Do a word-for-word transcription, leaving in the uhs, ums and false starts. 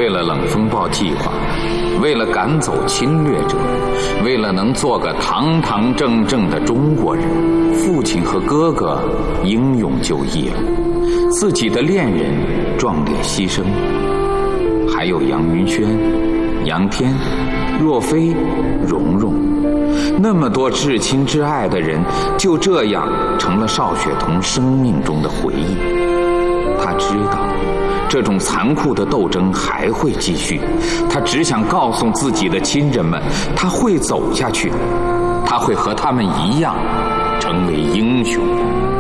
为了冷风暴计划，为了赶走侵略者，为了能做个堂堂正正的中国人，父亲和哥哥英勇就义了，自己的恋人壮烈牺牲，还有杨云轩、杨天、若飞、蓉蓉，那么多至亲至爱的人，就这样成了邵雪桐生命中的回忆。他知道这种残酷的斗争还会继续，他只想告诉自己的亲人们，他会走下去，他会和他们一样成为英雄。